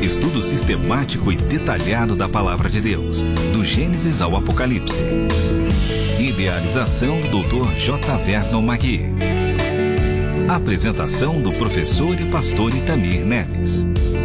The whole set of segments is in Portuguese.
estudo sistemático e detalhado da Palavra de Deus, do Gênesis ao Apocalipse. Idealização do Dr. J. Vernon Magui. Apresentação do professor e pastor Itamir Neves.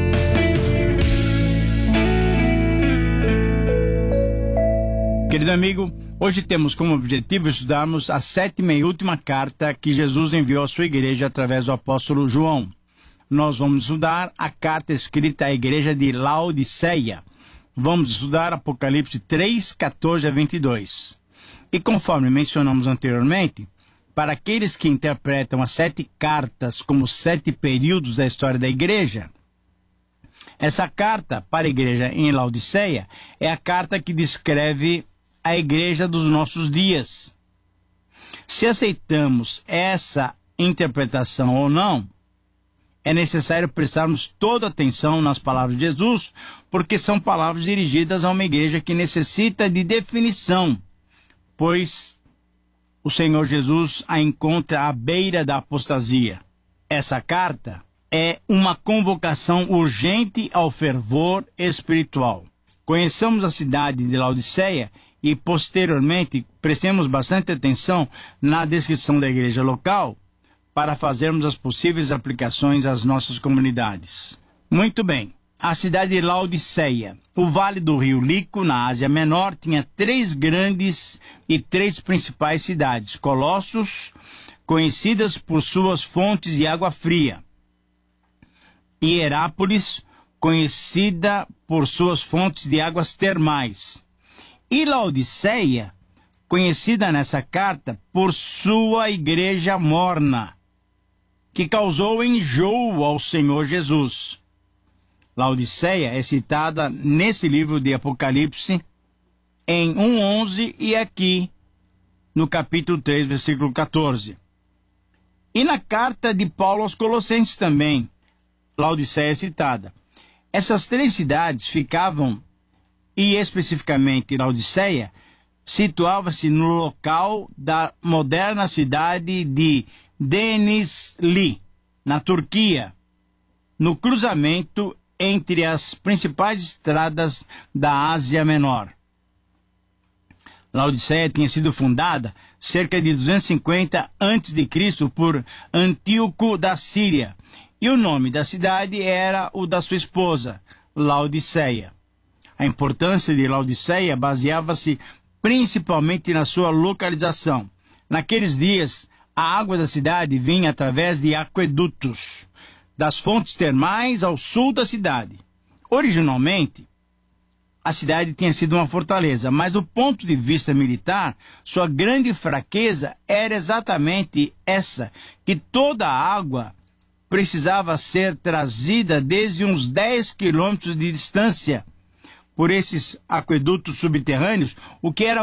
Querido amigo, hoje temos como objetivo estudarmos a 7ª e última carta que Jesus enviou à sua igreja através do apóstolo João. Nós vamos estudar a carta escrita à igreja de Laodiceia. Vamos estudar Apocalipse 3, 14 a 22. E conforme mencionamos anteriormente, para aqueles que interpretam as 7 cartas como 7 períodos da história da igreja, essa carta para a igreja em Laodiceia é a carta que descreve a igreja dos nossos dias. Se aceitamos essa interpretação ou não, é necessário prestarmos toda atenção nas palavras de Jesus, porque são palavras dirigidas a uma igreja que necessita de definição, pois o Senhor Jesus a encontra à beira da apostasia. Essa carta é uma convocação urgente ao fervor espiritual. Conheçamos a cidade de Laodiceia e, posteriormente, prestemos bastante atenção na descrição da igreja local para fazermos as possíveis aplicações às nossas comunidades. Muito bem. A cidade de Laodiceia, o vale do rio Lico, na Ásia Menor, tinha 3 grandes e 3 principais cidades, colossos, conhecidas por suas fontes de água fria. Hierápolis, conhecida por suas fontes de águas termais. E Laodiceia, conhecida nessa carta por sua igreja morna, que causou enjoo ao Senhor Jesus. Laodiceia é citada nesse livro de Apocalipse em 1:11 e aqui no capítulo 3, versículo 14. E na carta de Paulo aos Colossenses também, Laodiceia é citada. Essas 3 cidades ficavam, e especificamente Laodiceia, situava-se no local da moderna cidade de Denizli, na Turquia, no cruzamento entre as principais estradas da Ásia Menor. Laodiceia tinha sido fundada cerca de 250 a.C. por Antíoco da Síria, e o nome da cidade era o da sua esposa, Laodiceia. A importância de Laodiceia baseava-se principalmente na sua localização. Naqueles dias, a água da cidade vinha através de aquedutos, das fontes termais ao sul da cidade. Originalmente, a cidade tinha sido uma fortaleza, mas do ponto de vista militar, sua grande fraqueza era exatamente essa, que toda a água precisava ser trazida desde uns 10 quilômetros de distância por esses aquedutos subterrâneos, o que era